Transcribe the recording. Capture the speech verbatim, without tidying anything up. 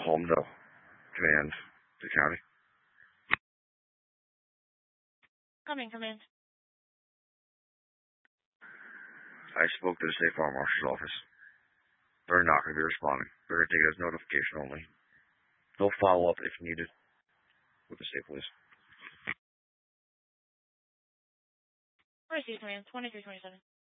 Holmdel. Command to county. Coming, command. I spoke to the State Farm Marshal's office. They're not going to be responding. They're going to take it as notification only. They'll follow up if needed with the state police. Where's the command? twenty-three twenty-seven.